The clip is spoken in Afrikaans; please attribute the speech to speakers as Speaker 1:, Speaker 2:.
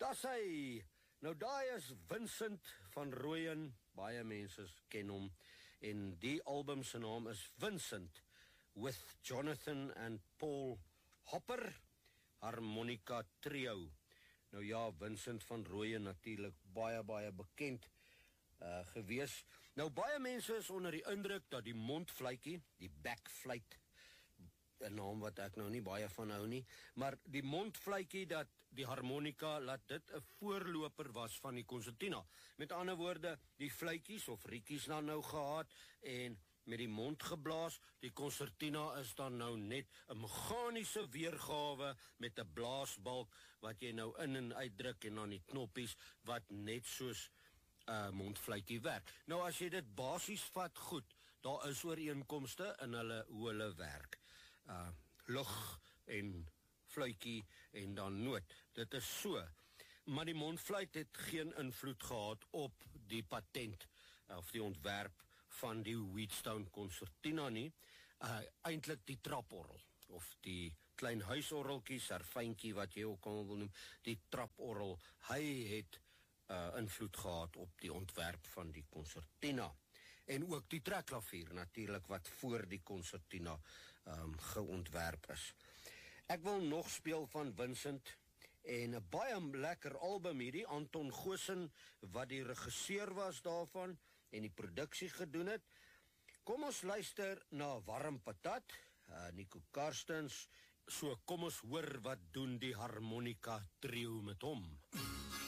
Speaker 1: Daar's hy. Nou daai is Vincent van Rooyen, baie mense ken hom, en die album se naam is Vincent with Jonathan and Paul Hopper, harmonica trio. Nou ja, Vincent van Rooyen natuurlik baie bekend gewees. Nou baie mense is onder die indruk dat die mondfluitjie, die backfluit, 'n naam wat ek nou nie baie van hou nie, maar die mondfluitjie, dat die harmonica, laat dit 'n voorloper was van die konsertina. Met ander woorde, die fluitjies of rietjies nou gehad en met die mond geblaas. Die konsertina is dan nou net 'n meganiese weergawe met 'n blaasbalk wat jy nou in en uitdruk en dan die knoppies wat net soos mondfluitjie werk. Nou as jy dit basies vat, goed, daar is ooreenkomste in hoe hulle werk. Lug en fluitjie en dan noot. Dit is so. Maar die mondfluit het geen invloed gehad op die patent of die ontwerp van die Wheatstone konsertina nie. Eintlik die traporrel of die klein huisorreltjie, serfyntjie wat jy ook kan wil noem, die traporrel, hy het invloed gehad op die ontwerp van die konsertina. En ook die trekklavier natuurlik wat voor die konsertina geontwerp is. Ek wil nog speel van Vincent en 'n baie lekker album hierdie, Anton Goosen wat die regisseur was daarvan en die produksie gedoen het. Kom ons luister na Warm Patat, Nico Karstens. So kom ons hoor wat doen die harmonica trio met hom.